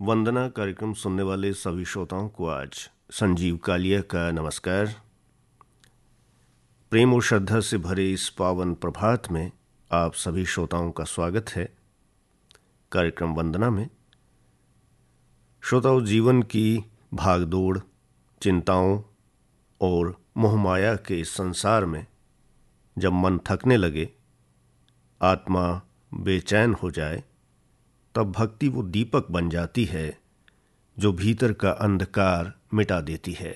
वंदना कार्यक्रम सुनने वाले सभी श्रोताओं को आज संजीव कालिया का नमस्कार। प्रेम और श्रद्धा से भरे इस पावन प्रभात में आप सभी श्रोताओं का स्वागत है। कार्यक्रम वंदना में श्रोताओं, जीवन की भागदौड़, चिंताओं और मोहमाया के इस संसार में जब मन थकने लगे, आत्मा बेचैन हो जाए, तब भक्ति वो दीपक बन जाती है जो भीतर का अंधकार मिटा देती है।